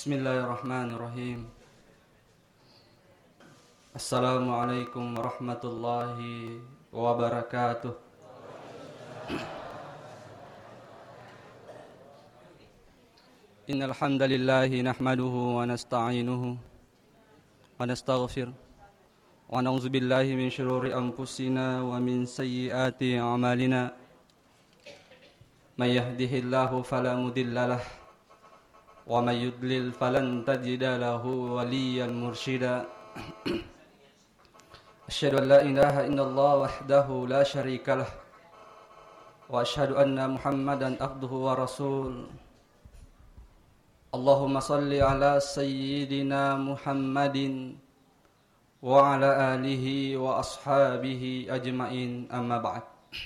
Bismillahirrahmanirrahim. Assalamualaikum warahmatullahi wabarakatuh. Innal hamdalillahi nahmaduhu wa nasta'inuhu wa nastaghfiruh wa na'udzu billahi min shururi anfusina wa min sayyiati a'malina. May yahdihillahu fala mudilla lahu wa may yudlil falan tajida lahu waliyan mursyida. Asyhadu an la ilaha illallah wahdahu la syarika lah wa asyhadu anna Muhammadan abduhu wa rasul. Allahumma salli ala sayyidina Muhammadin wa ala alihi wa ashabihi ajma'in, amma ba'd.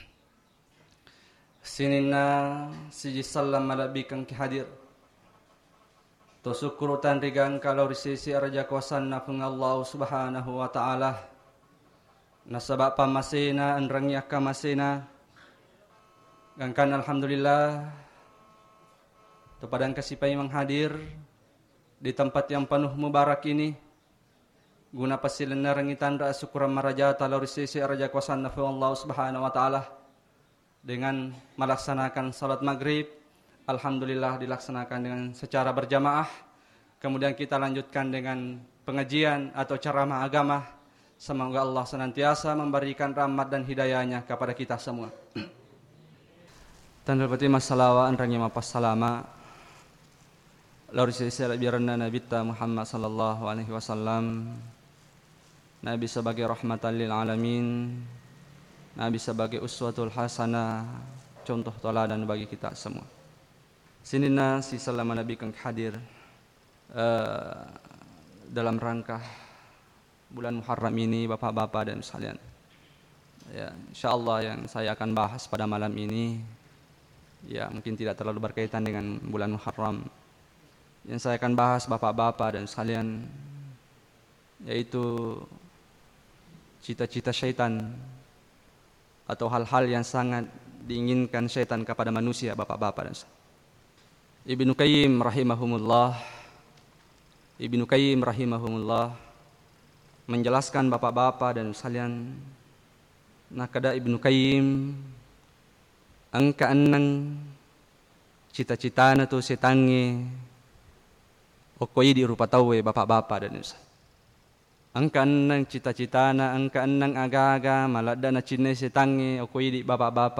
Sinina siji salam malabikang kihadir to syukur tandrigan kalau risisi raja kuasan nafung Allah subhanahu wa ta'ala nasabak pamasina anrangnya kamasina gangkan alhamdulillah kepada kasipai menghadir di tempat yang penuh mubarak ini guna pasilan narangi tanda syukuran maraja kalau risisi raja kuasan nafung Allah subhanahu wa ta'ala dengan melaksanakan salat maghrib. Alhamdulillah dilaksanakan dengan secara berjamaah. Kemudian kita lanjutkan dengan pengajian atau ceramah agama. Semoga Allah senantiasa memberikan rahmat dan hidayahnya kepada kita semua. Tanda pati masalawa anrangi mapas salama. Lalu saya biarna Nabi Muhammad sallallahu alaihi wasallam. Nabi sebagai rahmatan lil alamin. Nabi sebagai uswatul hasanah, contoh teladan bagi kita semua. Sinina si selama Nabi kang hadir dalam rangka bulan Muharram ini, bapak-bapak dan sekalian. Ya, insyaallah yang saya akan bahas pada malam ini ya mungkin tidak terlalu berkaitan dengan bulan Muharram. Yang saya akan bahas bapak-bapak dan sekalian yaitu cita-cita syaitan atau hal-hal yang sangat diinginkan syaitan kepada manusia, bapak-bapak dan sekalian. Ibnu Qayyim rahimahumullah menjelaskan bapak-bapak dan sekalian, nakada Ibnu Qayyim angka anang cita-citana tu setange okoi di rupa tawe bapak-bapak dan sekalian. Angka anang cita-citana, angka anang aga-aga maladana cinne setange okoi di bapak-bapak